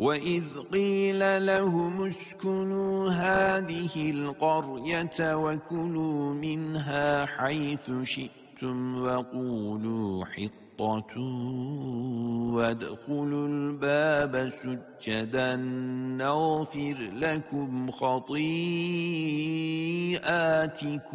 وَإِذْ قِيلَ لَهُمُ اسْكُنُوا هَٰذِهِ الْقَرْيَةَ وَكُلُوا مِنْهَا حَيْثُ شِئْتُمْ وَقُولُوا حِطَّةٌ وَادْخُلُوا الْبَابَ سُجَّدًا نَّغْفِرْ لَكُمْ خَطِيئَاتِكُمْ